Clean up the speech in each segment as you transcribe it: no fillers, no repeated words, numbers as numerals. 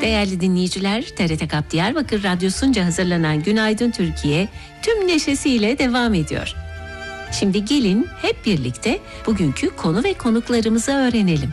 Değerli dinleyiciler, TRT Kap Diyarbakır Radyosu'nca hazırlanan Günaydın Türkiye tüm neşesiyle devam ediyor. Şimdi gelin hep birlikte bugünkü konu ve konuklarımızı öğrenelim.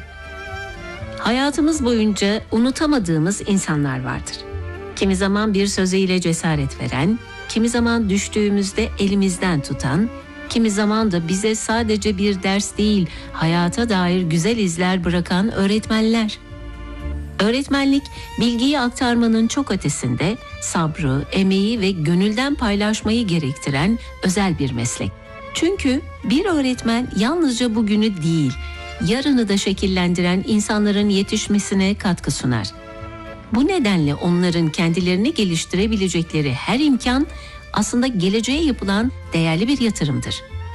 Hayatımız boyunca unutamadığımız insanlar vardır. Kimi zaman bir sözüyle cesaret veren, kimi zaman düştüğümüzde elimizden tutan, kimi zaman da bize sadece bir ders değil, hayata dair güzel izler bırakan öğretmenler. Öğretmenlik, bilgiyi aktarmanın çok ötesinde sabrı, emeği ve gönülden paylaşmayı gerektiren özel bir meslek. Çünkü bir öğretmen yalnızca bugünü değil, yarını da şekillendiren insanların yetişmesine katkı sunar. Bu nedenle onların kendilerini geliştirebilecekleri her imkan aslında geleceğe yapılan değerli bir yatırımdır.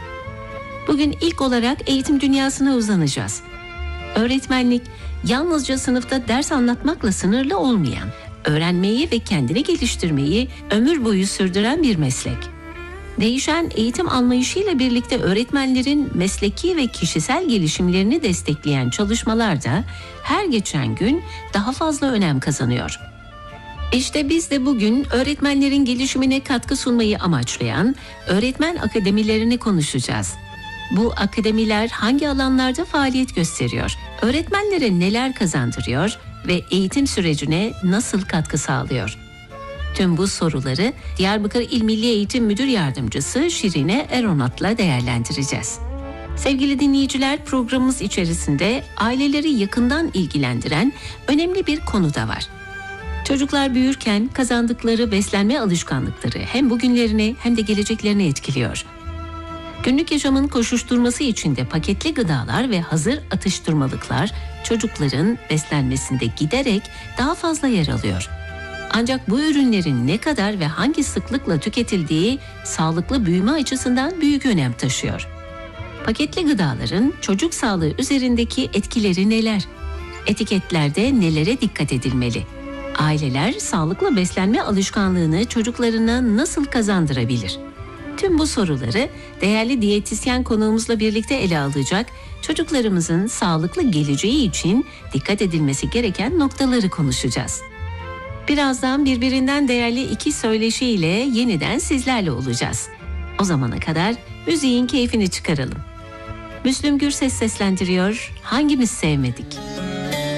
Bugün ilk olarak eğitim dünyasına uzanacağız. Öğretmenlik, yalnızca sınıfta ders anlatmakla sınırlı olmayan, öğrenmeyi ve kendini geliştirmeyi ömür boyu sürdüren bir meslek. Değişen eğitim anlayışıyla birlikte öğretmenlerin mesleki ve kişisel gelişimlerini destekleyen çalışmalar da her geçen gün daha fazla önem kazanıyor. İşte biz de bugün öğretmenlerin gelişimine katkı sunmayı amaçlayan öğretmen akademilerini konuşacağız. Bu akademiler hangi alanlarda faaliyet gösteriyor, öğretmenlere neler kazandırıyor ve eğitim sürecine nasıl katkı sağlıyor? Tüm bu soruları Diyarbakır İl Milli Eğitim Müdür Yardımcısı Şirine Eronat'la değerlendireceğiz. Sevgili dinleyiciler, programımız içerisinde aileleri yakından ilgilendiren önemli bir konu da var. Çocuklar büyürken kazandıkları beslenme alışkanlıkları hem bugünlerini hem de geleceklerini etkiliyor. Günlük yaşamın koşuşturması içinde paketli gıdalar ve hazır atıştırmalıklar çocukların beslenmesinde giderek daha fazla yer alıyor. Ancak bu ürünlerin ne kadar ve hangi sıklıkla tüketildiği sağlıklı büyüme açısından büyük önem taşıyor. Paketli gıdaların çocuk sağlığı üzerindeki etkileri neler? Etiketlerde nelere dikkat edilmeli? Aileler sağlıklı beslenme alışkanlığını çocuklarına nasıl kazandırabilir? Tüm bu soruları değerli diyetisyen konuğumuzla birlikte ele alacak, çocuklarımızın sağlıklı geleceği için dikkat edilmesi gereken noktaları konuşacağız. Birazdan birbirinden değerli iki söyleşiyle yeniden sizlerle olacağız. O zamana kadar müziğin keyfini çıkaralım. Müslüm Gürses seslendiriyor, hangimiz sevmedik?